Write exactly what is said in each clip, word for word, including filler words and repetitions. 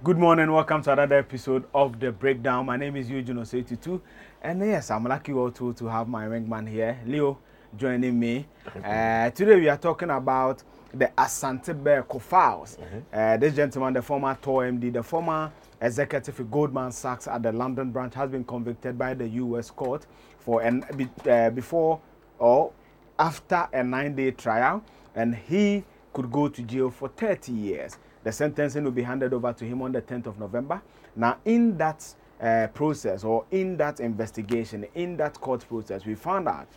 Good morning, welcome to another episode of The Breakdown. My name is Eugene Osei-Tutu, and yes, I'm lucky also to have my wingman here, Leo, joining me. Uh, today we are talking about the Asante Berko files. Mm-hmm. uh, this gentleman, the former T O R M D, the former executive of Goldman Sachs at the London branch, has been convicted by the U S court for an, uh, before or after a nine-day trial, and he could go to jail for thirty years. The sentencing will be handed over to him on the tenth of November. Now, in that uh, process or in that investigation, in that court process, we found out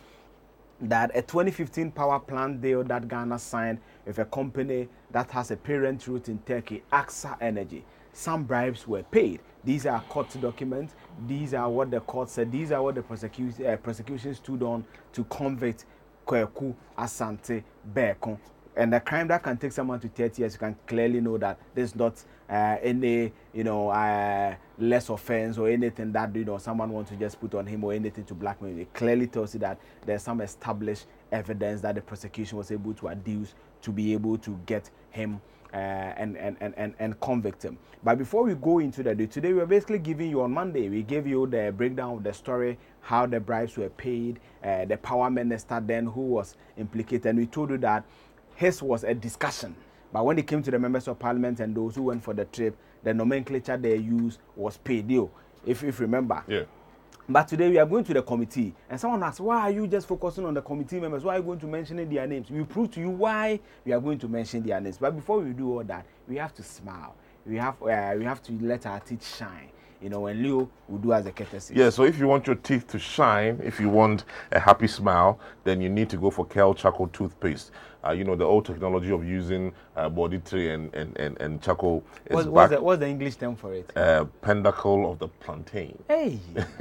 that a twenty fifteen power plant deal that Ghana signed with a company that has a parent root in Turkey, AXA Energy, some bribes were paid. These are court documents. These are what the court said. These are what the prosecution, uh, prosecution stood on to convict Kweku Asante Berko. And the crime that can take someone to thirty years, you can clearly know that there's not uh, any, you know, uh, less offense or anything that, you know, someone wants to just put on him or anything to blackmail. It clearly tells you that there's some established evidence that the prosecution was able to adduce to be able to get him uh, and, and, and, and, and convict him. But before we go into the day, today we're basically giving you on Monday, we gave you the breakdown of the story, how the bribes were paid, uh, the power minister then who was implicated. And we told you that his was a discussion, but when it came to the members of parliament and those who went for the trip, the nomenclature they used was paid deal, if if remember. Yeah. But today we are going to the committee, and someone asked, why are you just focusing on the committee members? Why are you going to mention their names? We prove to you why we are going to mention their names. But before we do all that, we have to smile. We have uh, we have to let our teeth shine. You know, when Leo will do as a courtesy. Yeah, so if you want your teeth to shine, if you want a happy smile, then you need to go for Kel Charcoal toothpaste. Uh, you know, the old technology of using uh, body tray and, and, and, and charcoal is what's, back. What's the, what's the English term for it? Uh, Pendacle of the plantain. Hey!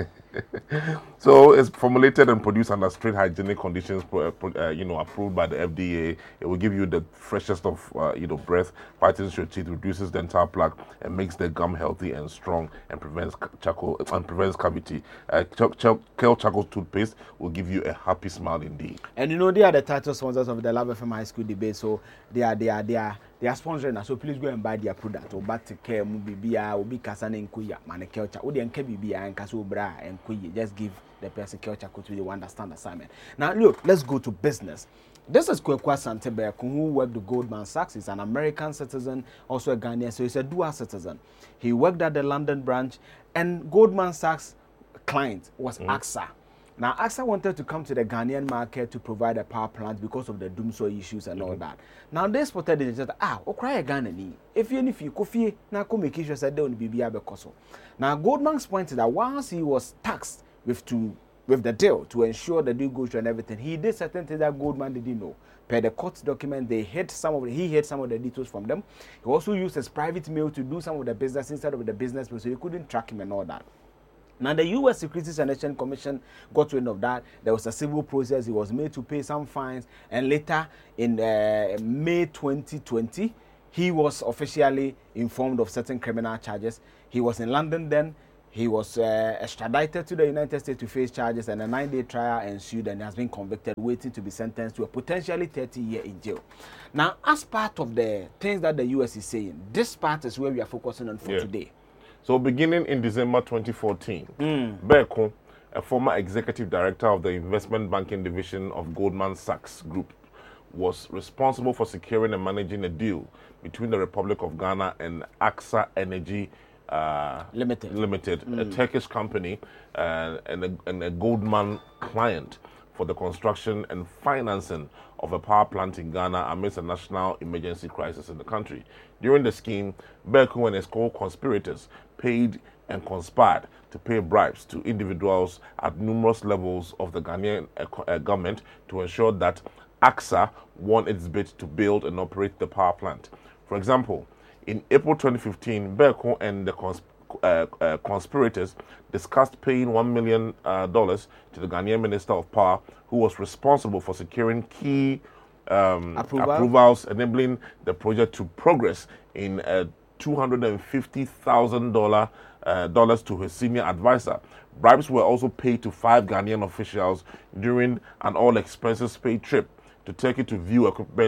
So it's formulated and produced under strict hygienic conditions, uh, you know, approved by the F D A. It will give you the freshest of, uh, you know, breath, whitens your teeth, reduces dental plaque, and makes the gum healthy and strong, and prevents charcoal and prevents cavity. Uh, Kel Charcoal toothpaste will give you a happy smile indeed. And you know, they are the title sponsors of the Love F M High School debate, so they are they are they are they are sponsoring us. So please go and buy their product. Or back to care, mubibia, obi kasane nkuya, mane Kel Charcoal. Odi enke bibia enkaso bra enkuya. Just give the person Kel Charcoal to really understand assignment. Now look, let's go to business. This is Kweku Asante Berko, who worked at Goldman Sachs. He's an American citizen, also a Ghanaian, so he's a dual citizen. He worked at the London branch, and Goldman Sachs' client was mm. AXA. Now, AXA wanted to come to the Ghanaian market to provide a power plant because of the Doomsday issues and mm-hmm. all that. Now, they spotted it and said, ah, okra Ghana ni. If you if you coffee, na come make sure said they will be because. Now, Goldman's point is that once he was taxed with to with the deal to ensure the deal goes through and everything, he did certain things that Goldman didn't know. Per the court document, they hid some of the, he hid some of the details from them. He also used his private mail to do some of the business instead of the business, so you couldn't track him and all that. Now, the U S Securities and Exchange Commission got wind of that. There was a civil process. He was made to pay some fines. And later, in uh, May twenty twenty, he was officially informed of certain criminal charges. He was in London then. He was uh, extradited to the United States to face charges, and a nine-day trial ensued, and he has been convicted, waiting to be sentenced to a potentially thirty year in jail. Now, as part of the things that the U S is saying, this part is where we are focusing on for yeah. today. So beginning in December twenty fourteen, mm. Berko, a former executive director of the investment banking division of Goldman Sachs Group, was responsible for securing and managing a deal between the Republic of Ghana and AXA Energy uh, Limited, Limited mm. a Turkish company uh, and, a, and a Goldman client for the construction and financing of a power plant in Ghana amidst a national emergency crisis in the country. During the scheme, Berko and his co-conspirators paid and conspired to pay bribes to individuals at numerous levels of the Ghanaian uh, government to ensure that AXA won its bid to build and operate the power plant. For example, in April twenty fifteen, Berko and the cons uh, uh, conspirators discussed paying one million dollars uh, to the Ghanaian Minister of Power, who was responsible for securing key um, Approval? approvals, enabling the project to progress in a two hundred fifty thousand dollars uh, dollars to his senior advisor. Bribes were also paid to five Ghanaian officials during an all-expenses paid trip to Turkey to view equipment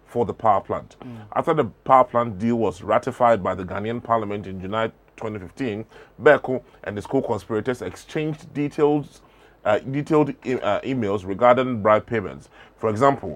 for the power plant. Mm. After the power plant deal was ratified by the Ghanaian parliament in July twenty fifteen, Berko and his co-conspirators exchanged details, uh, detailed e uh, emails regarding bribe payments. For example,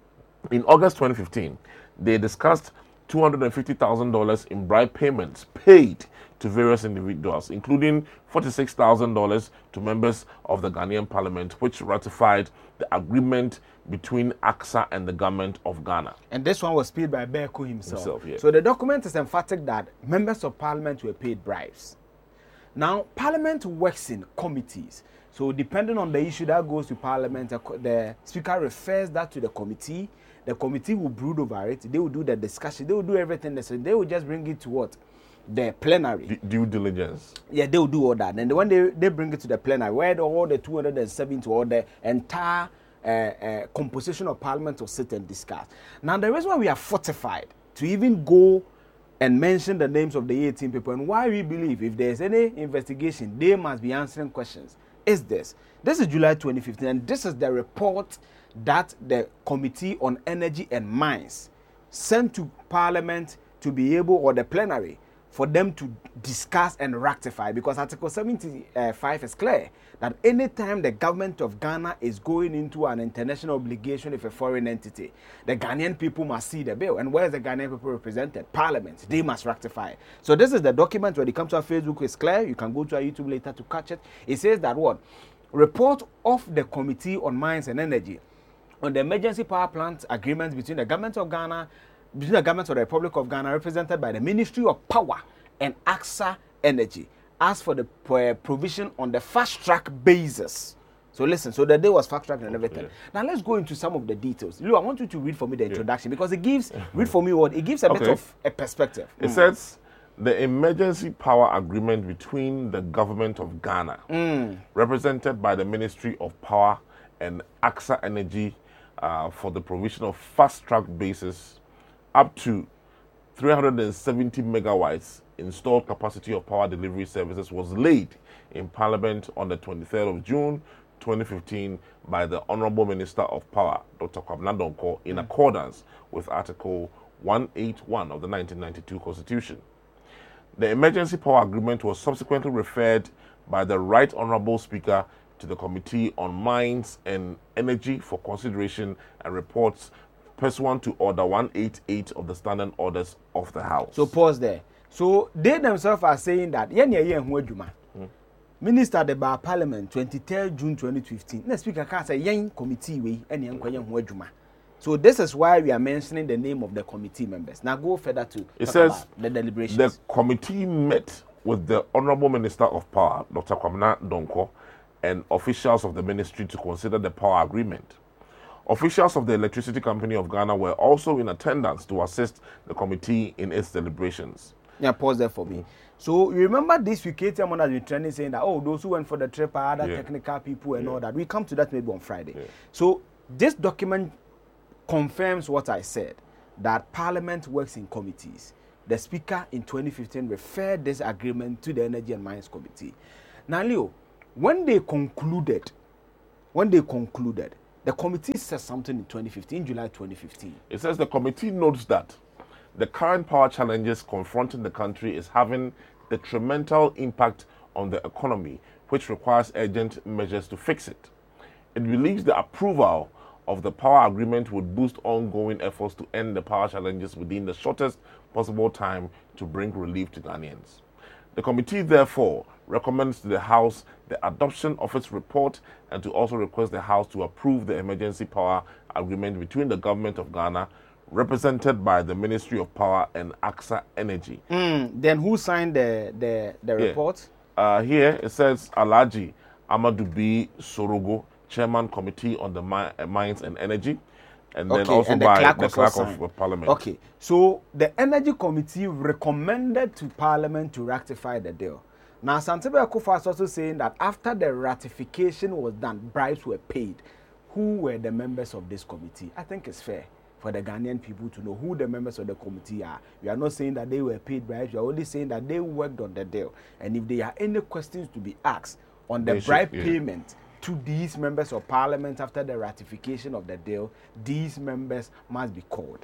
in August twenty fifteen, they discussed two hundred fifty thousand dollars in bribe payments paid to various individuals, including forty-six thousand dollars to members of the Ghanaian parliament, which ratified the agreement between A C S A and the government of Ghana. And this one was paid by Berko himself. himself yeah. So the document is emphatic that members of parliament were paid bribes. Now, parliament works in committees. So depending on the issue that goes to parliament, the speaker refers that to the committee. The committee will brood over it. They will do the discussion. They will do everything. So they will just bring it to what? The plenary. D due diligence. Yeah, they will do all that. And when they, they bring it to the plenary, where all the two hundred seventy or the entire uh, uh, composition of parliament will sit and discuss. Now, the reason why we are fortified to even go and mention the names of the eighteen people and why we believe if there's any investigation, they must be answering questions is this. This is July twenty fifteen, and this is the report that the Committee on Energy and Mines sent to Parliament to be able, or the plenary, for them to discuss and rectify, because Article seventy-five is clear that anytime the government of Ghana is going into an international obligation with a foreign entity, the Ghanaian people must see the bill. And where is the Ghanaian people represented? Parliament. They must rectify. So this is the document. When it comes to our Facebook, it's clear. You can go to our YouTube later to catch it. It says that what? Report of the Committee on Mines and Energy on the emergency power plant agreement between the government of Ghana, between the government of the Republic of Ghana, represented by the Ministry of Power and A C S A Energy, as for the uh, provision on the fast track basis. So listen, so the day was fast track and everything. Yeah. Now let's go into some of the details. Lou, I want you to read for me the introduction, yeah. because it gives, read for me what, it gives a okay. bit of a perspective. It mm. says, the emergency power agreement between the government of Ghana, mm. represented by the Ministry of Power and A C S A Energy, uh, for the provision of fast track basis up to three hundred seventy megawatts installed capacity of power delivery services was laid in Parliament on the twenty-third of June twenty fifteen by the Honorable Minister of Power, Doctor Kwabena Donkor, in mm. accordance with Article one eighty-one of the nineteen ninety-two Constitution. The emergency power agreement was subsequently referred by the Right Honorable Speaker to the Committee on Mines and Energy for consideration and reports pursuant to Order one eighty-eight of the Standing Orders of the House. So pause there. So they themselves are saying that yen ye yen hu adwuma. Minister de ba Parliament twenty-third June twenty fifteen. The speaker can say yen committee we ene yen kwa yen hu adwuma. So this is why we are mentioning the name of the committee members. Now go further to it says the deliberations. The committee met with the Honorable Minister of Power, Doctor Kwabena Donkor, and officials of the ministry to consider the power agreement. Officials of the Electricity Company of Ghana were also in attendance to assist the committee in its deliberations. Yeah, pause there for me. So you remember this week, K T M has been trending saying that, oh, those who went for the trip are other yeah. technical people and yeah. all that. We come to that maybe on Friday. Yeah. So this document confirms what I said, that Parliament works in committees. The Speaker in twenty fifteen referred this agreement to the Energy and Mines Committee. Now, Leo, when they concluded, when they concluded, the committee says something in twenty fifteen, July twenty fifteen. It says the committee notes that the current power challenges confronting the country is having detrimental impact on the economy, which requires urgent measures to fix it. It believes the approval of the power agreement would boost ongoing efforts to end the power challenges within the shortest possible time to bring relief to Ghanaians. The committee, therefore, recommends to the House the adoption of its report and to also request the House to approve the emergency power agreement between the government of Ghana, represented by the Ministry of Power and A C S A Energy. Mm, then who signed the, the, the yeah. report? Uh, here it says Alhaji Amadou B. Sorogo, Chairman Committee on the Mi Mines and Energy, and okay, then also and the by clerk the clerk of, of Parliament. Okay, so the Energy Committee recommended to Parliament to ratify the deal. Now, Santebe Akufo is also saying that after the ratification was done, bribes were paid. Who were the members of this committee? I think it's fair for the Ghanaian people to know who the members of the committee are. We are not saying that they were paid bribes. We are only saying that they worked on the deal. And if there are any questions to be asked on the they bribe should, yeah. payment to these members of Parliament after the ratification of the deal, these members must be called.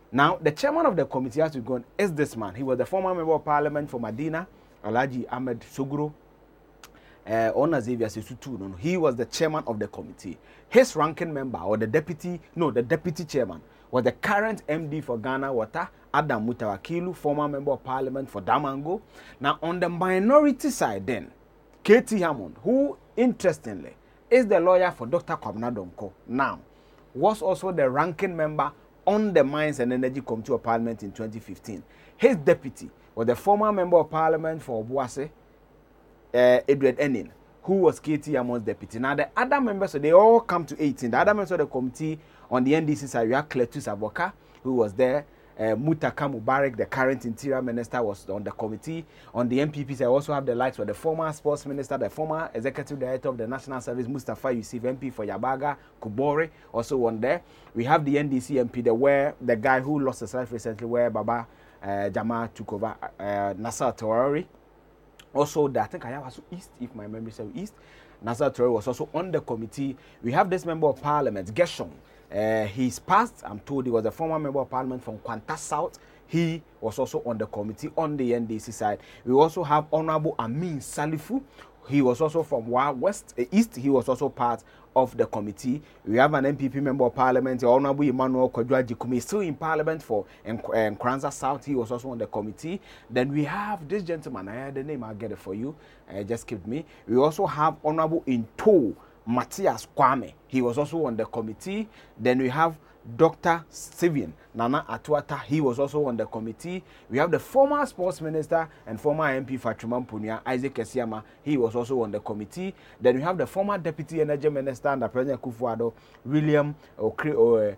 Now, the chairman of the committee has to go on is this man. He was the former member of parliament for Medina, Alhaji Ahmed Sogoro. Uh, Honor Xavier Sesutu, no, no, he was the chairman of the committee. His ranking member, or the deputy, no, the deputy chairman, was the current M D for Ghana Water, Adam Mutawakilu, former member of parliament for Damango. Now, on the minority side, then, K T Hammond, who, interestingly, is the lawyer for Doctor Kwabena Donko, now, was also the ranking member on the Mines and Energy Committee of Parliament in twenty fifteen. His deputy was the former member of parliament for Obuase, Uh, Edward Enin, who was K T Hammond's deputy. Now, the other members, so they all come to eighteen. The other members of the committee on the N D C side, we have Cletus Aboka, who was there. Uh, Mutaka Mubarak, the current interior minister, was on the committee. On the M P P side, I also have the likes of the former sports minister, the former executive director of the National Service, Mustafa Yusuf, M P for Yabaga, Kubore, also on there. We have the N D C M P, the where the guy who lost his life recently, where Baba uh, Jama took over, uh, Nasser Tawari. Also, the, I think I was East, if my memory serves East. Nasser Traore was also on the committee. We have this member of parliament, Gershon. Uh, he's passed, I'm told he was a former member of parliament from Kwanta South. He was also on the committee on the N D C side. We also have Honorable Amin Salifu. He was also from Wa West uh, East. He was also part of the committee. We have an M P P member of parliament, Honorable Emmanuel Kodwa Jikumi, still in parliament for Nkranza South. He was also on the committee. Then we have this gentleman, I had the name, I'll get it for you. Uh, just keep me. We also have Honorable Into Matthias Kwame. He was also on the committee. Then we have Doctor Steven Nana Atuata, he was also on the committee. We have the former sports minister and former M P Fatriman Punia, Isaac Esiama, he was also on the committee. Then we have the former deputy energy minister and the President Kufuado, William Okre,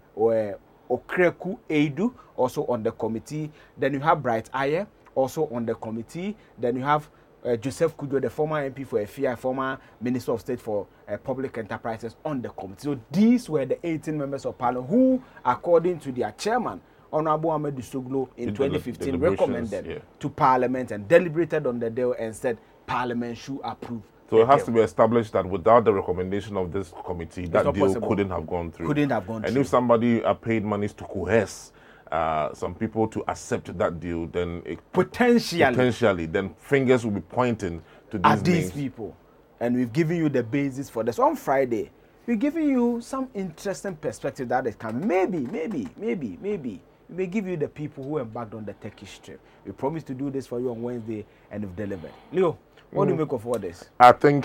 Okreku Eidu, also on the committee. Then you have Bright Aye, also on the committee. Then you have Uh, Joseph Kujo, the former M P for Efia, former Minister of State for uh, Public Enterprises, on the committee. So these were the eighteen members of parliament who, according to their chairman, Honorable Ahmed Soglo, in twenty fifteen, recommended yeah. to Parliament and deliberated on the deal and said Parliament should approve. So it has deal. to be established that without the recommendation of this committee, it's that deal possible. couldn't have gone through. Couldn't have gone and through. if somebody uh, paid monies to coerce Uh, some people to accept that deal, then it potentially, potentially, then fingers will be pointing to these, at these names. people. And we've given you the basis for this. On Friday, we're giving you some interesting perspective that it can maybe, maybe, maybe, maybe, we may give you the people who embarked on the Turkish trip. We promised to do this for you on Wednesday, and we've delivered. Leo, what mm. do you make of all this? I think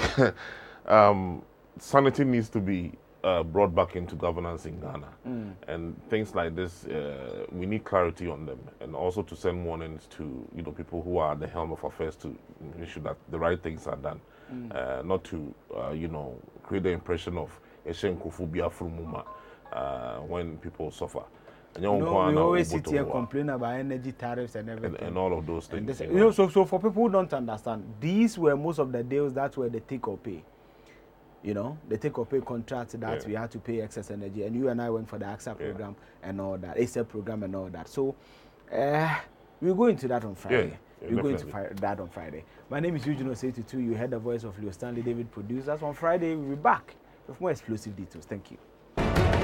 um, sanity needs to be Uh, brought back into governance in Ghana, mm. and things like this, uh, we need clarity on them, and also to send warnings to you know people who are at the helm of affairs to ensure that the right things are done, mm. uh, not to uh, you know create the impression of eshenkophobia from Muma uh, when people suffer. You know, we always sit here and complain about energy tariffs and everything, and, and all of those things. This, you know, so so for people who don't understand, these were most of the deals that were the take or pay. You know, the take or pay contract that yeah. we had to pay excess energy, and you and I went for the A X A program yeah. and all that, A C E P program and all that. So, uh, we'll go into that on Friday. Yeah, yeah, we'll go into that on Friday. My name is Eugene Osei Tutu. You heard the voice of Leo Stanley David producers. On Friday, we'll be back with more explosive details. Thank you.